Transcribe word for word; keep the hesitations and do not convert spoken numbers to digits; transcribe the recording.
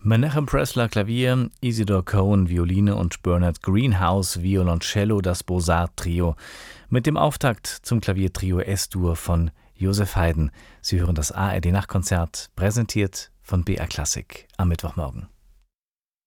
Menachem Pressler Klavier, Isidore Cohen Violine und Bernard Greenhouse Violoncello, das Beaux-Arts-Trio mit dem Auftakt zum Klaviertrio S-Dur von Joseph Haydn. Sie hören das A R D-Nachtkonzert, präsentiert von B R Klassik am Mittwochmorgen.